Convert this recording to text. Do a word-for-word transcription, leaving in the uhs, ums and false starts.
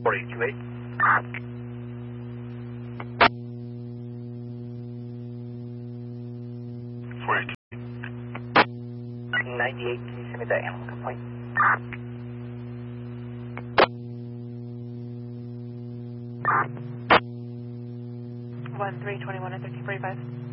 four eight two eight. four eight two eight. ninety-eight, can you submit that animal complaint? one three twenty-one and thirteen forty-five.